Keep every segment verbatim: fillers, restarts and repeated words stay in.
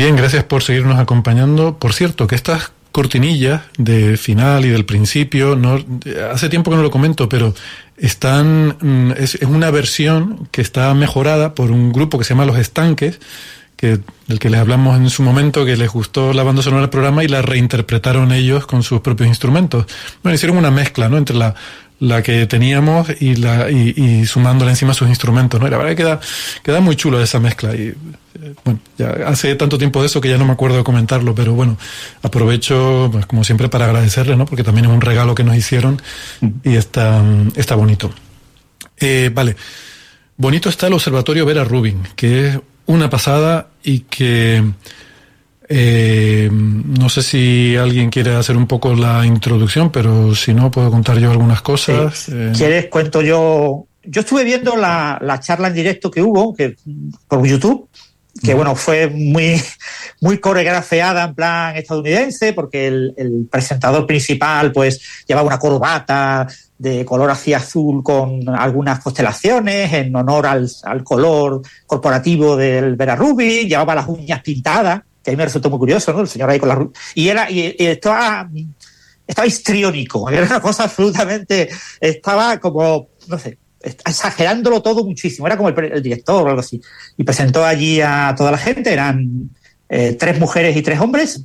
Bien, gracias por seguirnos acompañando. Por cierto, que estas cortinillas de final y del principio, no, hace tiempo que no lo comento, pero están es, es una versión que está mejorada por un grupo que se llama Los Estanques, que del que les hablamos en su momento, que les gustó la banda sonora del programa y la reinterpretaron ellos con sus propios instrumentos. Bueno, hicieron una mezcla, ¿no?, entre la la que teníamos y la y, y sumándole encima sus instrumentos, ¿no? Y la verdad que queda, queda muy chulo esa mezcla. Y eh, bueno, ya hace tanto tiempo de eso que ya no me acuerdo de comentarlo, pero bueno, aprovecho, pues, como siempre, para agradecerles, ¿no? Porque también es un regalo que nos hicieron y está, está bonito. Eh, vale. Bonito está el Observatorio Vera Rubin, que es una pasada y que Eh, no sé si alguien quiere hacer un poco la introducción, pero si no, puedo contar yo algunas cosas. Sí. Eh. ¿Quieres? Cuento yo. Yo estuve viendo la, la charla en directo que hubo que, por YouTube, que uh-huh. bueno, fue muy, muy coreografiada en plan estadounidense, porque el, el presentador principal pues llevaba una corbata de color así azul con algunas constelaciones en honor al, al color corporativo del Vera Rubin, llevaba las uñas pintadas, que a mí me resultó muy curioso, ¿no? El señor ahí con la... Y era y, y estaba, estaba histriónico, era una cosa absolutamente... Estaba como, no sé, exagerándolo todo muchísimo, era como el, el director o algo así. Y presentó allí a toda la gente, eran eh, tres mujeres y tres hombres,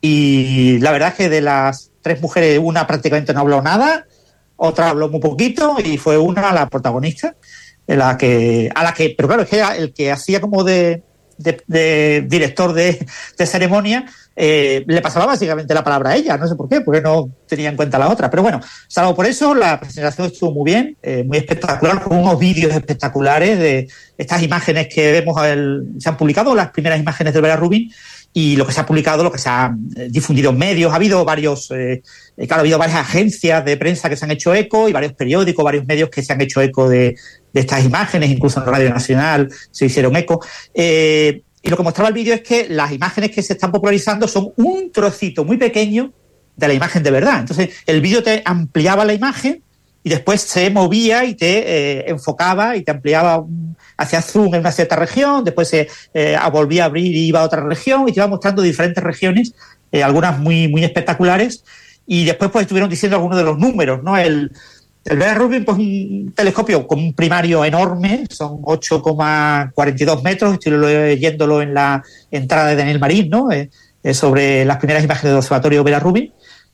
y la verdad es que de las tres mujeres, una prácticamente no habló nada, otra habló muy poquito, y fue una la protagonista, la que, a la que... Pero claro, es que era el que hacía como de... De, de director de, de ceremonia, eh, le pasaba básicamente la palabra a ella, no sé por qué, porque no tenía en cuenta la otra, pero bueno, salvo por eso, la presentación estuvo muy bien, eh, muy espectacular, con unos vídeos espectaculares de estas imágenes que vemos, el, se han publicado las primeras imágenes del Vera Rubin, y lo que se ha publicado, lo que se ha difundido en medios, ha habido varios, eh, claro, ha habido varias agencias de prensa que se han hecho eco, y varios periódicos, varios medios que se han hecho eco de de estas imágenes, incluso en Radio Nacional se hicieron eco. Eh, y lo que mostraba el vídeo es que las imágenes que se están popularizando son un trocito muy pequeño de la imagen de verdad. Entonces, el vídeo te ampliaba la imagen y después se movía y te eh, enfocaba y te ampliaba, hacía zoom en una cierta región, después se eh, volvía a abrir y iba a otra región y te iba mostrando diferentes regiones, eh, algunas muy, muy espectaculares. Y después pues estuvieron diciendo algunos de los números, ¿no? El El Vera Rubin, pues un telescopio con un primario enorme, son ocho coma cuarenta y dos metros, estoy leyéndolo en la entrada de Daniel Marín, ¿no? Eh, eh, sobre las primeras imágenes del Observatorio Vera Rubin.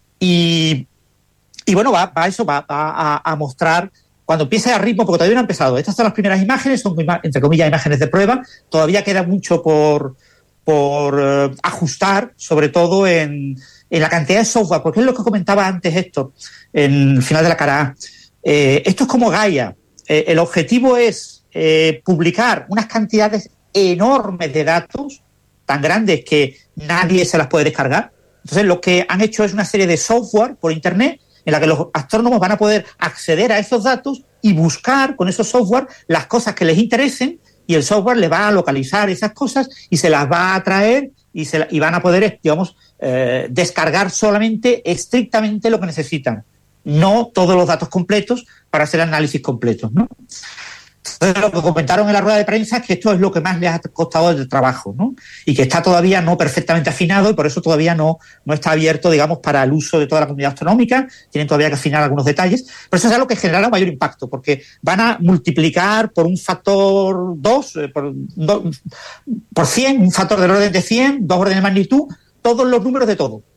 Y, y bueno, va, va eso, va, va a, a mostrar, cuando empiece a ritmo, porque todavía no ha empezado, estas son las primeras imágenes, son entre comillas imágenes de prueba, todavía queda mucho por, por uh, ajustar, sobre todo en, en la cantidad de software, porque es lo que comentaba antes Héctor, en el final de la cara A. Eh, esto es como Gaia. Eh, el objetivo es eh, publicar unas cantidades enormes de datos, tan grandes que nadie se las puede descargar. Entonces, lo que han hecho es una serie de software por Internet en la que los astrónomos van a poder acceder a esos datos y buscar con esos software las cosas que les interesen, y el software les va a localizar esas cosas y se las va a traer y, se, y van a poder, digamos, eh, descargar solamente, estrictamente lo que necesitan. No todos los datos completos para hacer análisis completos, ¿no? Entonces, lo que comentaron en la rueda de prensa es que esto es lo que más les ha costado el trabajo, ¿no? Y que está todavía no perfectamente afinado y por eso todavía no, no está abierto, digamos, para el uso de toda la comunidad astronómica. Tienen todavía que afinar algunos detalles. Pero eso es algo que generará mayor impacto, porque van a multiplicar por un factor dos, por, dos, por cien, un factor del orden de cien, dos órdenes de magnitud, todos los números de todo.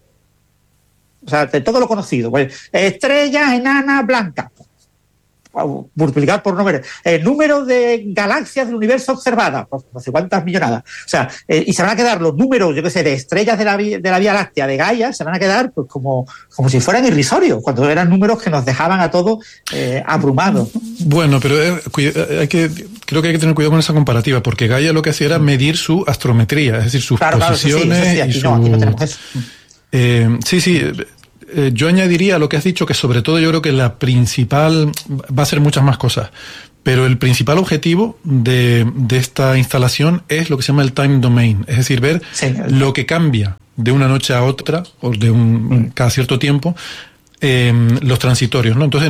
O sea, de todo lo conocido. Pues, estrellas enanas blancas. Multiplicar por números. El número de galaxias del universo observadas. Pues, no sé cuántas millonadas. O sea, eh, y se van a quedar los números, yo qué sé, de estrellas de la, de la Vía Láctea, de Gaia, se van a quedar pues como, como si fueran irrisorios, cuando eran números que nos dejaban a todos eh, abrumados. Bueno, pero eh, hay que, creo que hay que tener cuidado con esa comparativa, porque Gaia lo que hacía era medir su astrometría, es decir, sus claro, posiciones. Claro, eso sí, eso sí. Aquí y su... no, aquí no tenemos eso. Eh, sí, sí. Eh, yo añadiría a lo que has dicho que sobre todo yo creo que la principal va a ser muchas más cosas, pero el principal objetivo de, de esta instalación es lo que se llama el time domain, es decir, ver sí, lo que cambia de una noche a otra o de un, mm. cada cierto tiempo eh, los transitorios, ¿no? Entonces